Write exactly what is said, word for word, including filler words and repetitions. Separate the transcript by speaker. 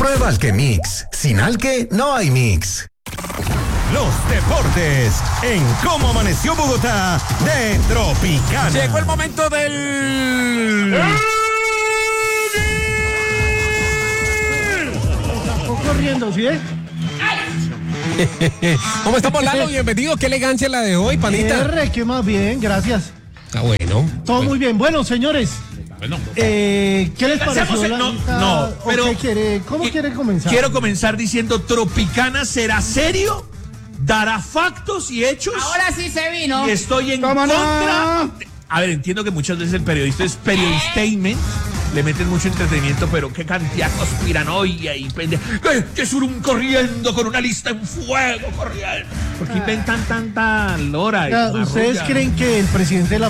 Speaker 1: Prueba Alquemix. Sin Alque no hay mix.
Speaker 2: Los deportes en Cómo Amaneció Bogotá de Tropicana.
Speaker 3: Llegó el momento del...
Speaker 4: Está corriendo, ¿sí? ¿Eh?
Speaker 3: ¿Cómo estamos, Lalo? Bienvenido. Qué elegancia la de hoy, panita.
Speaker 4: R, ¿qué más? Bien, gracias.
Speaker 3: Está bueno.
Speaker 4: Todo
Speaker 3: bueno.
Speaker 4: muy bien. Bueno, señores.
Speaker 5: Bueno,
Speaker 4: eh, ¿qué les pareció?
Speaker 5: el,
Speaker 4: la
Speaker 5: no,
Speaker 4: lista?
Speaker 5: no,
Speaker 4: ¿O
Speaker 5: pero
Speaker 4: qué quiere, ¿Cómo
Speaker 5: qui-
Speaker 4: quiere comenzar?
Speaker 5: Quiero comenzar diciendo Tropicana será serio, dará factos y hechos.
Speaker 6: Ahora sí se vino.
Speaker 5: Y estoy en
Speaker 4: ¿Cómo
Speaker 5: contra.
Speaker 4: no?
Speaker 5: A ver, entiendo que muchas veces el periodista es periodistainment, le meten mucho entretenimiento, pero qué cantidad de conspiranoia y pendeja. Que, que Surum corriendo con una lista en fuego, corriendo. ¿Por qué inventan tanta lora? y
Speaker 4: Oiga, ¿ustedes
Speaker 5: marrulla?
Speaker 4: creen que el presidente de la